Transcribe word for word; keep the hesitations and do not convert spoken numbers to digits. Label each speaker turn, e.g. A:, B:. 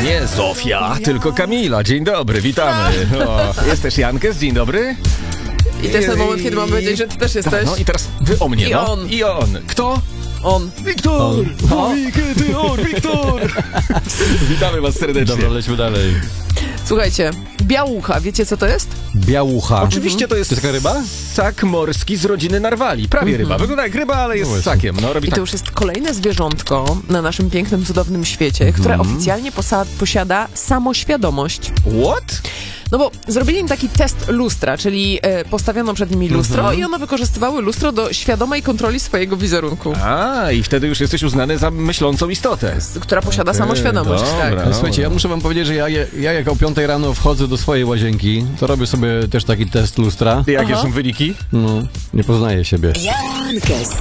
A: Nie Zofia, tylko Kamila. Dzień dobry, witamy. O, jest też Jankes, dzień dobry.
B: I to jest ten moment, kiedy mam powiedzieć, że ty też jesteś.
A: No i teraz wy o mnie,
B: I
A: no.
B: on.
A: I on. Kto?
B: On.
A: Wiktor!
C: On.
A: No. Kiedy on, Wiktor! Witamy was serdecznie.
C: Dobra, lećmy dalej.
B: Słuchajcie, białucha, wiecie co to jest?
C: Białucha.
A: Oczywiście to jest,
C: To jest taka ryba?
A: Ssak morski z rodziny narwali. Prawie ryba. Wygląda jak ryba, ale jest
C: No
A: ssakiem. No, robi
B: I to
A: tak.
B: już jest kolejne zwierzątko na naszym pięknym, cudownym świecie, które oficjalnie posa- posiada samoświadomość.
A: What?
B: No bo zrobili im taki test lustra, czyli e, postawiono przed nimi lustro i one wykorzystywały lustro do świadomej kontroli swojego wizerunku,
A: A, i wtedy już jesteś uznany za myślącą istotę.
B: która posiada
A: Okej,
B: samoświadomość.
A: dobra.
B: Tak.
A: No.
C: Ale słuchajcie, ja muszę wam powiedzieć, że ja, ja jak o piątej rano wchodzę do swojej łazienki, to robię sobie też taki test lustra.
A: Jakie
B: Aha.
A: są wyniki?
C: No, nie poznaję siebie.
D: Jankes.